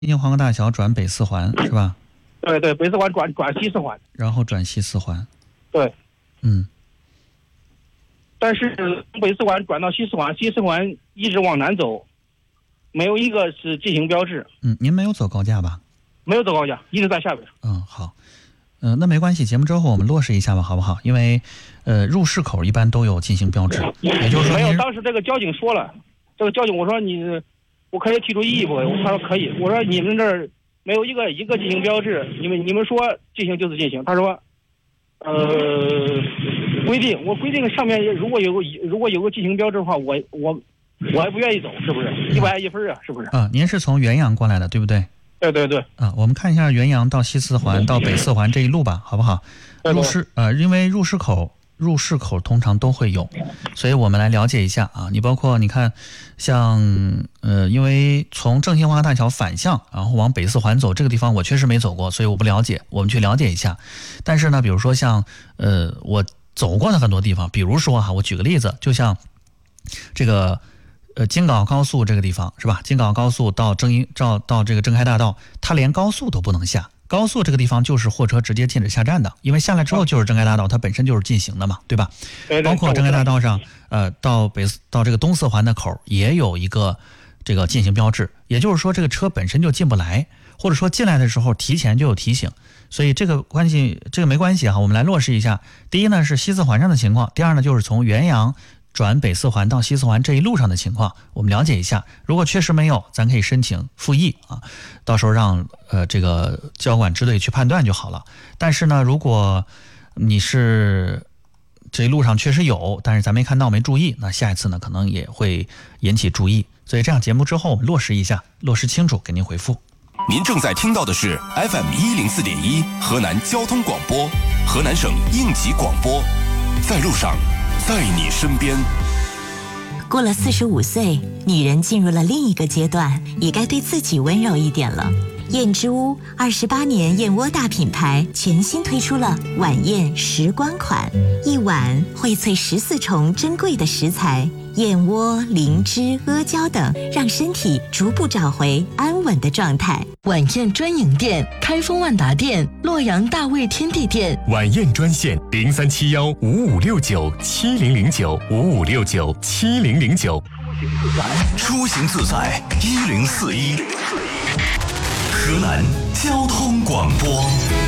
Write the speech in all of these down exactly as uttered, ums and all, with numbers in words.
京津黄河大桥转北四环是吧？ 对对，北四环转转西四环， 然后转西四环。 对， 嗯。 但是从北四环转到西四环，西四环一直往南走，没有一个是进行标志。 嗯，您没有走高架吧？ 没有走高架，一直在下边。 嗯，好。嗯、呃，那没关系，节目之后我们落实一下吧，好不好？因为，呃，入市口一般都有进行标志，也就是说， 没有。当时这个交警说了，这个交警我说你，我可以提出异议不？他说可以。我说你们这儿没有一个一个进行标志，你们你们说进行就是进行。他说，呃，规定我规定上面如果有个如果有个进行标志的话，我我我还不愿意走，是不是？一百一分啊，是不是？ 啊，您是从原阳过来的，对不对？ 对对对。 啊，我们看一下原阳到西四环到北四环这一路吧，好不好？ 对对入市呃，因为入市口入市口通常都会有，所以我们来了解一下啊。你包括你看，像呃，因为从正新黄河大桥反向，然后往北四环走这个地方，我确实没走过，所以我不了解，我们去了解一下。但是呢，比如说像呃，我走过的很多地方，比如说哈，我举个例子，就像这个。呃，京港澳高速这个地方是吧？京港澳高速到征一到到这个征开大道，它连高速都不能下。高速这个地方就是货车直接禁止下站的，因为下来之后就是征开大道，它本身就是禁行的嘛，对吧？ 对对， 包括征开大道上，呃，到北到这个东四环的口也有一个这个禁行标志，也就是说这个车本身就进不来，或者说进来的时候提前就有提醒，所以这个关系这个没关系哈。我们来落实一下，第一呢是西四环上的情况，第二呢就是从原阳转北四环到西四环这一路上的情况，我们了解一下。如果确实没有，咱可以申请复议啊，到时候让呃这个交管支队去判断就好了。但是呢，如果你是这一路上确实有，但是咱没看到没注意，那下一次呢可能也会引起注意。所以这样节目之后我们落实一下，落实清楚给您回复。 您正在听到的是 F M 一零四点一河南交通广播，河南省应急广播，在路上。在你身边。 过了四十五岁，女人进入了另一个阶段，也该对自己温柔一点了。燕之屋二十八年燕窝大品牌全新推出了晚宴时光款，一碗荟萃十四重珍贵的食材，燕窝、灵芝、阿胶等，让身体逐步找回安稳的状态。 晚宴专营店：开封万达店、洛阳大味天地店。 晚宴专线：零三七幺五五六九七零零九五五六九七零零九。 出行自在一零四一，河南交通广播。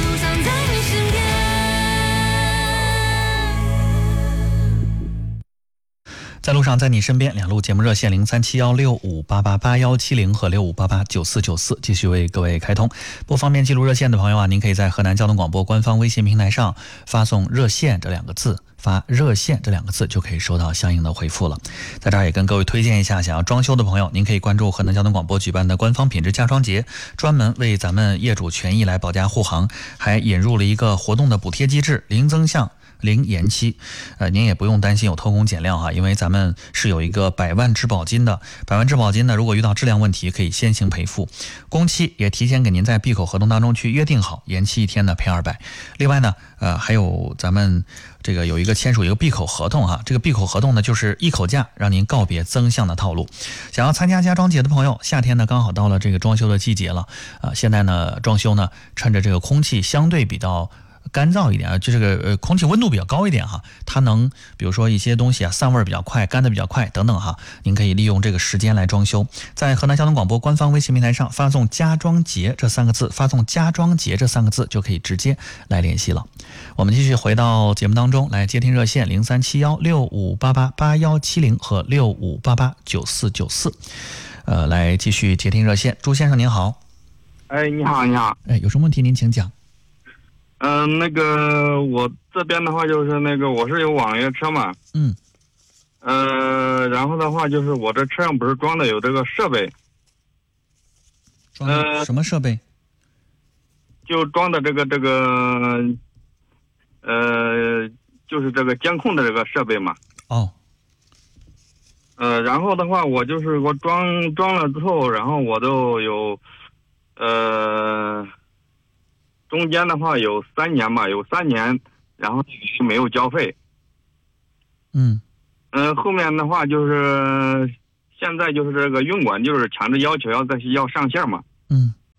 在路上，在你身边，两路节目热线零三七幺六五八八八幺七零和六五八八九四九四继续为各位开通。不方便记录热线的朋友啊，您可以在河南交通广播官方微信平台上发送热线这两个字，发热线这两个字就可以收到相应的回复了。在这儿也跟各位推荐一下，想要装修的朋友，您可以关注河南交通广播举办的官方品质家装节，专门为咱们业主权益来保驾护航，还引入了一个活动的补贴机制，零增项零延期，呃，您也不用担心有偷工减料哈，因为咱们是有一个百万质保金的，百万质保金呢，如果遇到质量问题可以先行赔付，工期也提前给您在闭口合同当中去约定好，延期一天呢赔二百。另外呢，呃，还有咱们这个有一个签署一个闭口合同哈，这个闭口合同呢就是一口价让您告别增项的套路。想要参加家装节的朋友，夏天呢刚好到了这个装修的季节了，啊、呃，现在呢装修呢趁着这个空气相对比较干燥一点啊，就这个呃空气温度比较高一点哈，它能比如说一些东西啊散味比较快，干的比较快等等哈，您可以利用这个时间来装修。在河南交通广播官方微信平台上发送家装节这三个字，发送家装节这三个字就可以直接来联系了。我们继续回到节目当中来接听热线零三七幺六五八八八幺七零和六五八八九四九四，呃，来继续接听热线。朱先生您好。 哎，你好，你好。 哎，有什么问题您请讲。 嗯、呃，那个我这边的话就是那个我是有网约车嘛， 嗯， 呃，然后的话就是我这车上不是装的有这个设备， 装的什么设备？呃、 就装的这个这个，呃，就是这个监控的这个设备嘛。 哦。 呃，然后的话我就是我装装了之后，然后我都有，呃。中间的话有三年吧，有三年，然后没有交费。 嗯， 嗯、呃，后面的话就是现在就是这个运管就是强制要求要再要上线嘛。 嗯，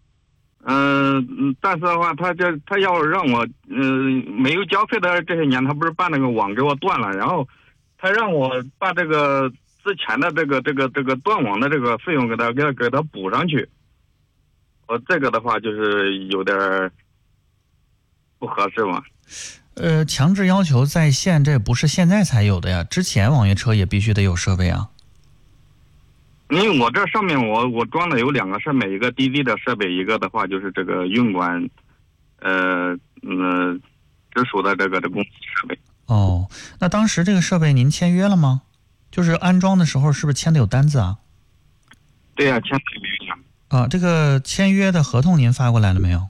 嗯、呃，但是的话，他这他要让我，嗯、呃，没有交费的这些年，他不是把那个网给我断了，然后他让我把这个之前的这个这个这个断网的这个费用给他给他给他补上去。我这个的话就是有点不合适嘛。 呃，强制要求在线，这不是现在才有的呀，之前网约车也必须得有设备啊。 因为我这上面我我装的有两个设备，一个滴滴的设备，一个的话就是这个运管，呃嗯，直属的这个的公司设备。 哦，那当时这个设备您签约了吗？就是安装的时候是不是签的有单子啊？ 对呀、啊，签的约呀。 啊，这个签约的合同您发过来了没有？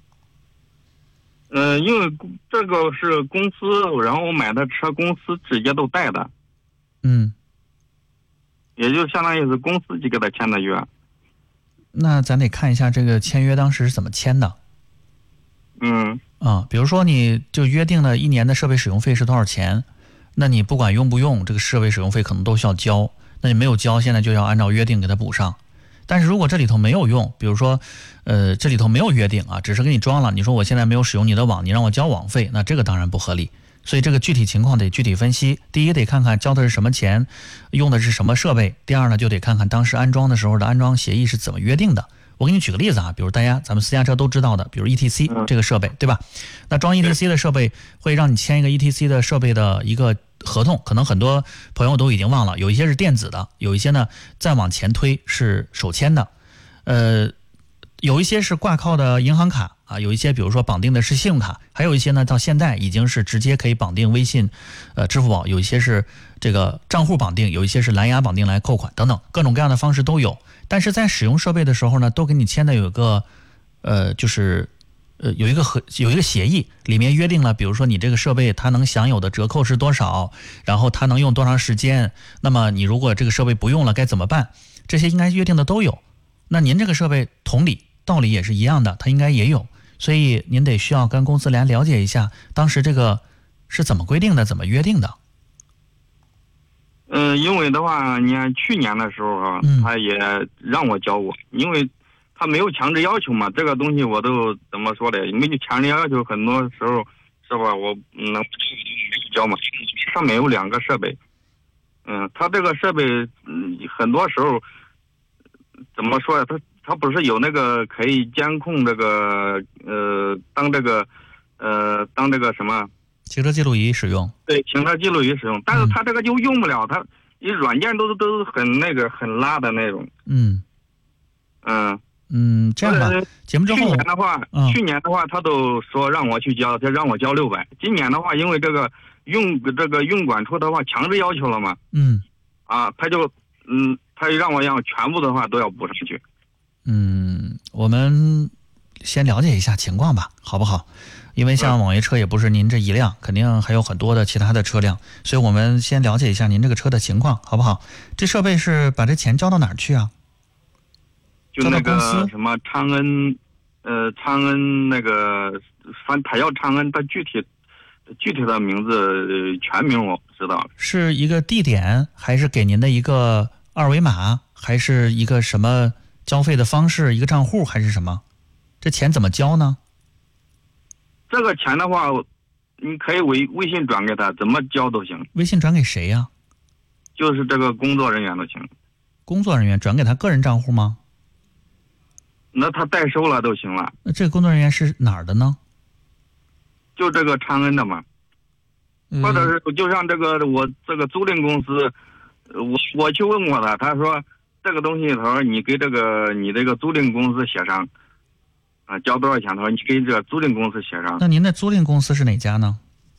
呃，因为这个是公司，然后我买的车公司直接都带的。 嗯。 也就相当于是公司去给他签的约。 那咱得看一下这个签约当时是怎么签的。 嗯。 啊，比如说你就约定了一年的设备使用费是多少钱，那你不管用不用，这个设备使用费可能都需要交。那你没有交，现在就要按照约定给他补上。但是如果这里头没有用，比如说，呃，这里头没有约定啊，只是给你装了，你说我现在没有使用你的网，你让我交网费，那这个当然不合理。所以这个具体情况得具体分析。第一，得看看交的是什么钱，用的是什么设备。第二呢，就得看看当时安装的时候的安装协议是怎么约定的。我给你举个例子啊，比如大家咱们私家车都知道的，比如 E T C 这个设备，对吧？那装 E T C 的设备会让你签一个 E T C 的设备的一个合同，可能很多朋友都已经忘了，有一些是电子的，有一些呢再往前推是手签的，呃，有一些是挂靠的银行卡啊，有一些比如说绑定的是信用卡，还有一些呢到现在已经是直接可以绑定微信、呃支付宝，有一些是这个账户绑定，有一些是蓝牙绑定来扣款等等，各种各样的方式都有。但是在使用设备的时候呢，都给你签的有一个呃就是呃有一个和有一个协议，里面约定了，比如说你这个设备它能享有的折扣是多少，然后它能用多长时间，那么你如果这个设备不用了该怎么办，这些应该约定的都有。那您这个设备同理道理也是一样的，它应该也有，所以您得需要跟公司来了解一下当时这个是怎么规定的，怎么约定的。 嗯、呃，因为的话，你看去年的时候啊， 嗯、 他也让我交过，因为他没有强制要求嘛，这个东西我都怎么说的，没有强制要求，很多时候是吧？我能没有交嘛？上面有两个设备，嗯，他这个设备，嗯，很多时候怎么说呀？他他不是有那个可以监控这个呃，当这个呃，当这个什么？ 行车记录仪使用， 对，行车记录仪使用，但是他这个就用不了，他你软件都是都是很那个很拉的那种。 嗯嗯嗯，这样吧，节目之后去年的话， 嗯、 去年的话他都说让我去交，他让我交六百。今年的话，因为这个用这个运管处的话强制要求了嘛， 嗯， 啊，他就嗯，他就让我让全部的话都要补上去。 嗯，我们先了解一下情况吧，好不好？因为像网约车也不是您这一辆，肯定还有很多的其他的车辆，所以我们先了解一下您这个车的情况，好不好？这设备是把这钱交到哪儿去啊？ 就那个什么昌恩，呃，昌恩那个，反正他要昌恩，他具体具体的名字、呃、全名我不知道。 是一个地点，还是给您的一个二维码，还是一个什么交费的方式，一个账户，还是什么？这钱怎么交呢？ 这个钱的话，你可以微微信转给他，怎么交都行。 微信转给谁呀、啊？ 就是这个工作人员都行。 工作人员转给他个人账户吗？ 那他代收了都行了。 那这个工作人员是哪儿的呢？ 就这个昌恩的嘛。 嗯、 或者是就像这个我这个租赁公司，我我去问过他，他说这个东西，他说你给这个你这个租赁公司协商。啊，交多少钱？他说你给这个租赁公司协商。 那您的租赁公司是哪家呢？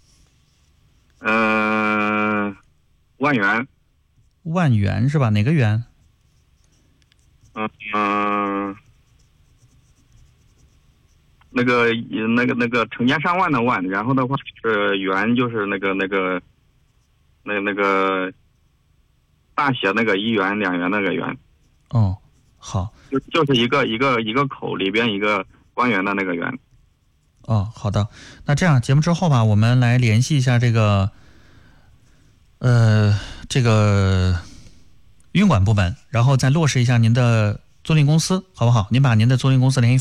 嗯、呃，万元。 万元是吧？哪个元？ 嗯嗯、呃，那个那个那个成千上万的万，然后的话是元，就是那个那个那那个大写那个一元两元那个元。 哦，好。 就就是一个一个一个口里边一个官员的那个员。 哦，好的。那这样节目之后吧，我们来联系一下这个，呃，这个运管部门，然后再落实一下您的租赁公司，好不好？您把您的租赁公司联系